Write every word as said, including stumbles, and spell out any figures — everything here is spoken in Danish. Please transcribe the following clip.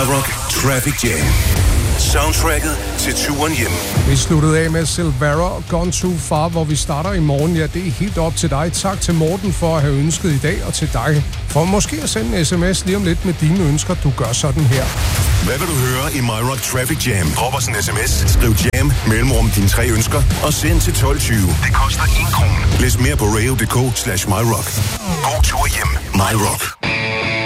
MyRock Traffic Jam. Soundtracket til turen hjem. Vi sluttede af med Silvera Gone Too Far, hvor vi starter i morgen. Ja, det er helt op til dig. Tak til Morten for at have ønsket i dag, og til dig for måske at sende en sms lige om lidt med dine ønsker. Du gør sådan her. Hvad vil du høre i MyRock Traffic Jam? Drop os en sms, skriv jam, mellemrum dine tre ønsker, og send til tolv tyve. Det koster en krone. Læs mere på radio punktum d k slash myrock. God tur hjem. MyRock.